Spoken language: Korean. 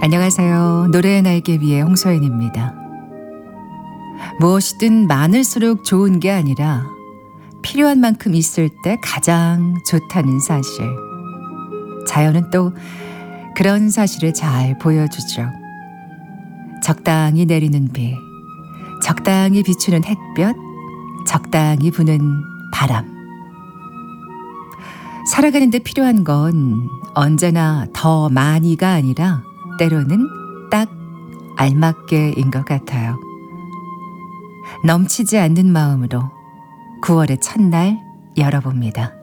안녕하세요. 노래의 날개 위의 홍소연입니다. 무엇이든 많을수록 좋은 게 아니라 필요한 만큼 있을 때 가장 좋다는 사실. 자연은 또 그런 사실을 잘 보여주죠. 적당히 내리는 비, 적당히 비추는 햇볕, 적당히 부는 바람. 살아가는데 필요한 건 언제나 더 많이가 아니라 때로는 딱 알맞게인 것 같아요. 넘치지 않는 마음으로 9월의 첫날 열어봅니다.